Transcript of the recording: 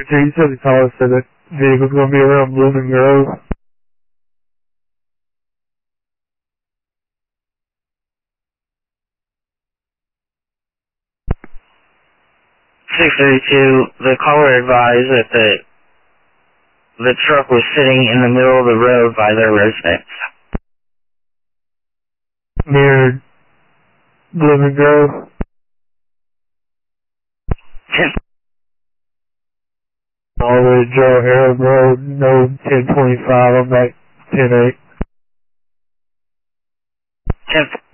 You said the caller said that vehicle's going to be around Blooming Grove. The caller advised that the truck was sitting in the middle of the road by their residence. Near Blooming Grove. All the way to Joe Harrod Road, no 1025, I'm back 10-8. 10